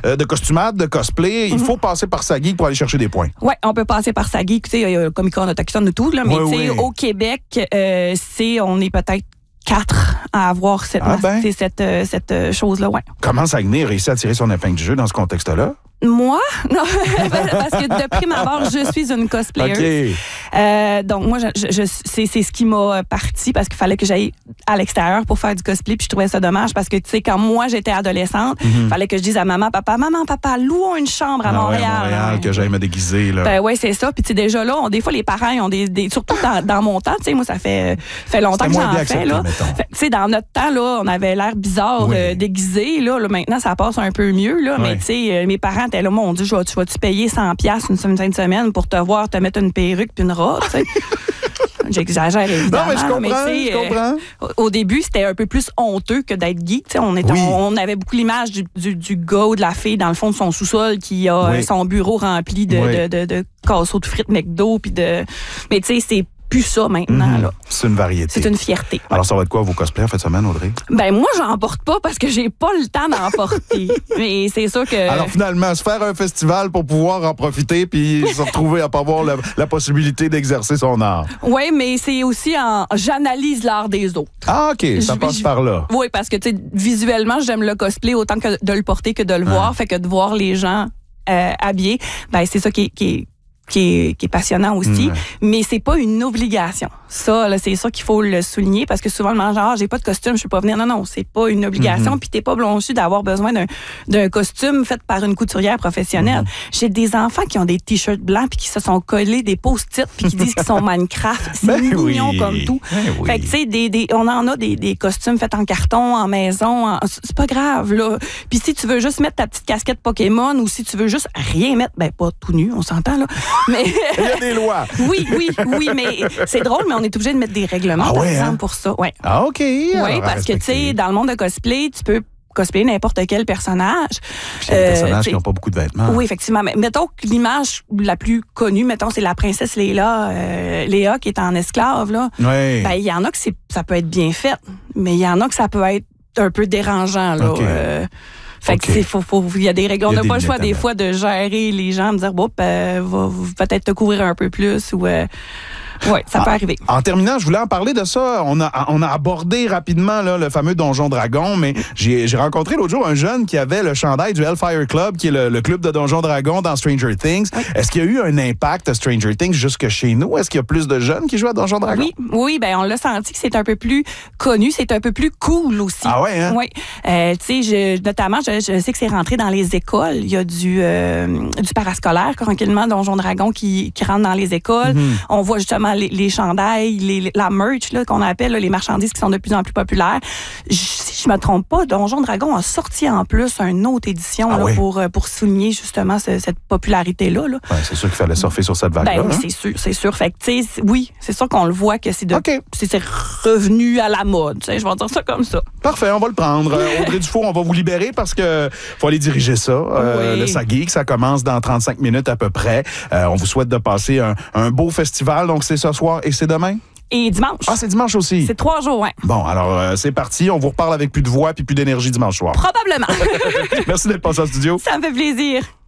de costumade, de cosplay, il faut passer par sa geek pour aller chercher des points. Oui, on peut passer par sa geek. Tu sais, il y a Comic-Con, Autochtone et tout, là, mais tu sais, au Québec, on est peut-être 4 à avoir cette chose-là. Ouais. Comment Saguenay a réussi à tirer son épingle du jeu dans ce contexte-là? Moi? Non, parce que de prime abord, je suis une cosplayer. Okay. Donc, moi, c'est ce qui m'a parti parce qu'il fallait que j'aille à l'extérieur pour faire du cosplay. Puis je trouvais ça dommage parce que, tu sais, quand moi, j'étais adolescente, il fallait que je dise à maman, papa, louons une chambre à Montréal. À Montréal, que j'aille me déguiser. Là. Ben oui, c'est ça. Puis, tu sais, déjà là, des fois, les parents, ils ont surtout dans mon temps, tu sais, moi, ça fait longtemps que j'en fais. Là. Tu sais, dans notre temps, là, on avait l'air bizarre déguisé. Là, maintenant, ça passe un peu mieux. Là, mais, tu sais, mes parents, là, mon Dieu, tu vas-tu payer 100$ une fin de semaine pour te voir te mettre une perruque puis une robe, tu sais? J'exagère évidemment. Non, mais je comprends. Au début, c'était un peu plus honteux que d'être geek. On avait beaucoup l'image du gars ou de la fille dans le fond de son sous-sol qui a son bureau rempli de casseaux de frites McDo. Mais tu sais, c'est plus ça maintenant. Là. C'est une variété. C'est une fierté. Alors, ça va être quoi vos cosplays en fin de semaine, Audrey? Ben moi, j'en porte pas parce que j'ai pas le temps d'en porter. Mais c'est sûr que... Alors, finalement, se faire un festival pour pouvoir en profiter puis se retrouver à pas avoir la possibilité d'exercer son art. Oui, mais c'est aussi j'analyse l'art des autres. Ah, OK. Ça passe par là. Oui, parce que, tu sais, visuellement, j'aime le cosplay autant que de le porter que de le voir. Fait que de voir les gens habillés, ben c'est ça qui est passionnant aussi, mais c'est pas une obligation. Ça, là, c'est ça qu'il faut le souligner parce que souvent le monde genre j'ai pas de costume, je peux pas venir. Non, c'est pas une obligation. Puis t'es pas blanchi d'avoir besoin d'un costume fait par une couturière professionnelle. J'ai des enfants qui ont des t-shirts blancs puis qui se sont collés des post-it puis qui disent qu'ils sont Minecraft. C'est mignon comme tout. Fait que tu sais, on en a des costumes faits en carton, en maison. C'est pas grave là. Puis si tu veux juste mettre ta petite casquette Pokémon ou si tu veux juste rien mettre, ben pas tout nu, on s'entend là. Mais il y a des lois. Oui, mais c'est drôle, mais on est obligé de mettre des règlements, par exemple, pour ça. Ouais. Ah, OK. Oui, parce que, tu sais, dans le monde de cosplay, tu peux cosplayer n'importe quel personnage. Puis il y a des personnages qui n'ont pas beaucoup de vêtements. Oui, effectivement. Mais mettons que l'image la plus connue, c'est la princesse Léa qui est en esclave, là. Oui. Ben, il y en a que ça peut être bien fait, mais il y en a que ça peut être un peu dérangeant, là. Okay. Fait que il y a des règles. On n'a pas le choix des fois de gérer les gens, de dire va peut-être te couvrir un peu plus ou oui, ça peut arriver. En terminant, je voulais en parler de ça. On a abordé rapidement là, le fameux Donjon Dragon, mais j'ai rencontré l'autre jour un jeune qui avait le chandail du Hellfire Club, qui est le club de Donjon Dragon dans Stranger Things. Oui. Est-ce qu'il y a eu un impact à Stranger Things jusque chez nous? Est-ce qu'il y a plus de jeunes qui jouent à Donjon Dragon? Oui, ben on l'a senti que c'est un peu plus connu, c'est un peu plus cool aussi. Ah ouais, hein? Oui. Tu sais, notamment, je sais que c'est rentré dans les écoles. Il y a du parascolaire, tranquillement, Donjon Dragon qui rentre dans les écoles. On voit justement les chandails, la merch là, qu'on appelle là, les marchandises qui sont de plus en plus populaires. Si je me trompe pas, Donjon Dragon a sorti en plus une autre édition pour souligner justement cette popularité-là. Là. Ouais, c'est sûr qu'il fallait surfer sur cette vague-là. Ben, c'est sûr. Fait que, tu sais, oui, c'est sûr qu'on le voit que c'est revenu à la mode. Tu sais, je vais dire ça comme ça. Parfait, on va le prendre. Audrey Dufour, on va vous libérer parce que faut aller diriger ça. Le SAGeek, ça commence dans 35 minutes à peu près. On vous souhaite de passer un beau festival. Donc, c'est ce soir et c'est demain? Et dimanche. Ah, c'est dimanche aussi? C'est 3 jours, oui. Bon, alors, c'est parti. On vous reparle avec plus de voix puis plus d'énergie dimanche soir. Probablement. Merci d'être passé au studio. Ça me fait plaisir.